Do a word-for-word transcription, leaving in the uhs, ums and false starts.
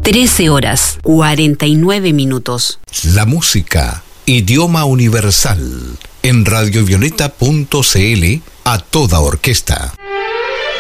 trece horas, cuarenta y nueve minutos. La música, idioma universal, en radiovioleta punto c l, a toda orquesta.